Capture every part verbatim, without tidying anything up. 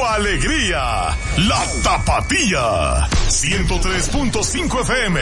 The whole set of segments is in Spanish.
tu alegría. La Tapatía. ciento tres punto cinco F M.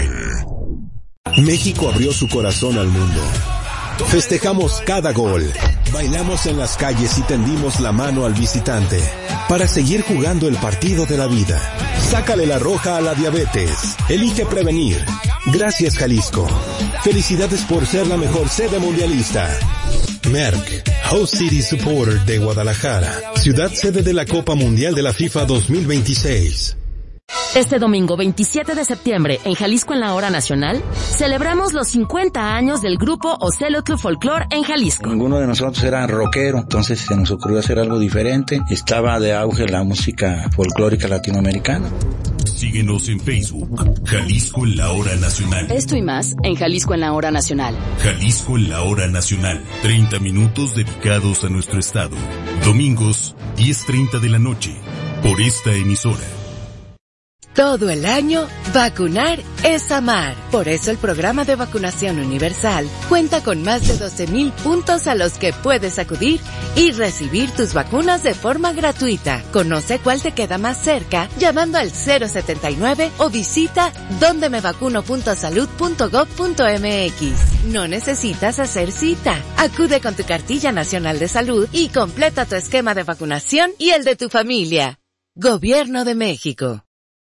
México abrió su corazón al mundo. Festejamos cada gol. Bailamos en las calles y tendimos la mano al visitante para seguir jugando el partido de la vida. Sácale la roja a la diabetes. Elige prevenir. Gracias, Jalisco. Felicidades por ser la mejor sede mundialista. Merck, Host City Supporter de Guadalajara, ciudad sede de la Copa Mundial de la FIFA dos mil veintiséis. Este domingo veintisiete de septiembre, en Jalisco en la Hora Nacional, celebramos los cincuenta años del grupo Ocelotl Folklore en Jalisco. Ninguno de nosotros era rockero, entonces se nos ocurrió hacer algo diferente. Estaba de auge la música folclórica latinoamericana. Síguenos en Facebook, Jalisco en la Hora Nacional. Esto y más en Jalisco en la Hora Nacional. Jalisco en la Hora Nacional. treinta minutos dedicados a nuestro estado. Domingos, diez treinta de la noche, por esta emisora. Todo el año, vacunar es amar. Por eso el programa de vacunación universal cuenta con más de doce mil puntos a los que puedes acudir y recibir tus vacunas de forma gratuita. Conoce cuál te queda más cerca llamando al cero setenta y nueve o visita donde me vacuno punto salud punto gob punto eme equis. No necesitas hacer cita. Acude con tu cartilla nacional de salud y completa tu esquema de vacunación y el de tu familia. Gobierno de México.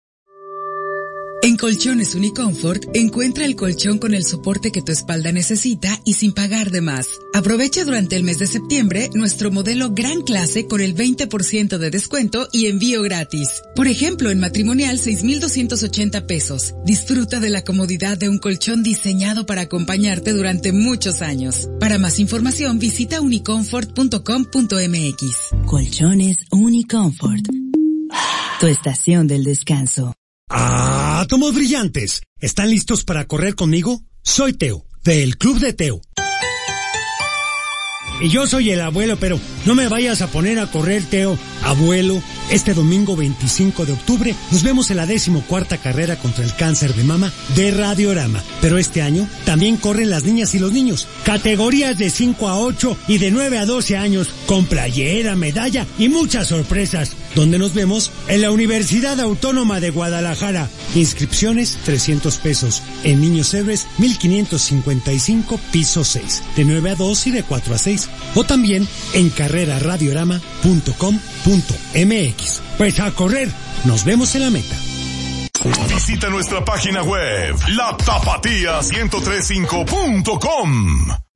En Colchones Unicomfort, encuentra el colchón con el soporte que tu espalda necesita y sin pagar de más. Aprovecha durante el mes de septiembre nuestro modelo Gran Clase con el veinte por ciento de descuento y envío gratis. Por ejemplo, en matrimonial seis mil doscientos ochenta pesos. Disfruta de la comodidad de un colchón diseñado para acompañarte durante muchos años. Para más información, visita unicomfort punto com punto eme equis. Colchones Unicomfort. Tu estación del descanso. ¡Átomos brillantes! ¿Están listos para correr conmigo? Soy Teo, del Club de Teo. Y yo soy el abuelo, pero no me vayas a poner a correr, Teo. Abuelo, este domingo veinticinco de octubre nos vemos en la decimocuarta carrera contra el cáncer de mama de Radiorama. Pero este año también corren las niñas y los niños. Categorías de cinco a ocho y de nueve a doce años, con playera, medalla y muchas sorpresas. Donde nos vemos en la Universidad Autónoma de Guadalajara. Inscripciones trescientos pesos. En Niños Héroes mil quinientos cincuenta y cinco, piso seis. De nueve a dos y de cuatro a seis. O también en carrera radiorama punto com punto eme equis. Pues a correr, nos vemos en la meta. Visita nuestra página web, la tapatía ciento tres punto cinco punto com.